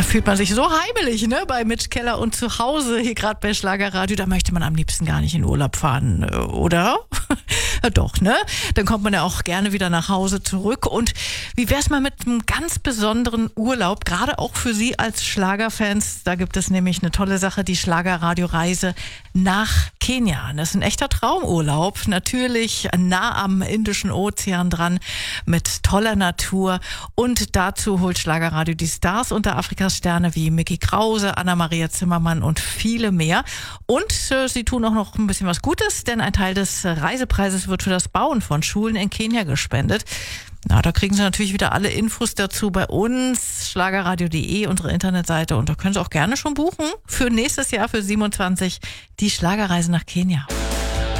Da fühlt man sich so heimelig, ne, bei Mitch Keller und zu Hause hier gerade bei Schlagerradio. Da möchte man am liebsten gar nicht in Urlaub fahren, oder? Ja, doch, ne? Dann kommt man ja auch gerne wieder nach Hause zurück. Und wie wär's mal mit einem ganz besonderen Urlaub, gerade auch für Sie als Schlagerfans? Da gibt es nämlich eine tolle Sache, die Schlagerradio-Reise nach Kenia. Das ist ein echter Traumurlaub. Natürlich nah am Indischen Ozean dran, mit toller Natur. Und dazu holt Schlagerradio die Stars unter Afrikas Sterne wie Micky Krause, Anna-Maria Zimmermann und viele mehr. Und sie tun auch noch ein bisschen was Gutes, denn ein Teil des Reisepreises wird für das Bauen von Schulen in Kenia gespendet. Na, da kriegen Sie natürlich wieder alle Infos dazu bei uns, schlagerradio.de, unsere Internetseite. Und da können Sie auch gerne schon buchen für nächstes Jahr, für 27, die Schlagerreise nach Kenia.